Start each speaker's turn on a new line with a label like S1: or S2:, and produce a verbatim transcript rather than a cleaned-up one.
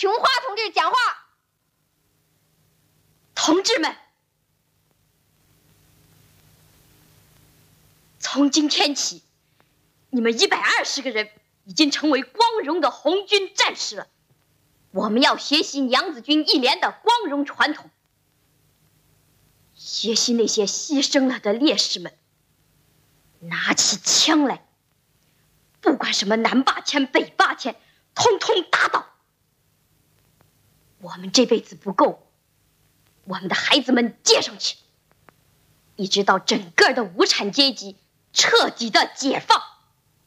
S1: 琼花同志讲话。
S2: 同志们，从今天起，你们一百二十个人已经成为光荣的红军战士了。我们要学习娘子军一连的光荣传统，学习那些牺牲了的烈士们，拿起枪来，不管什么南八千北八千，通通打倒。我们这辈子不够，我们的孩子们接上去，一直到整个的无产阶级彻底的解放。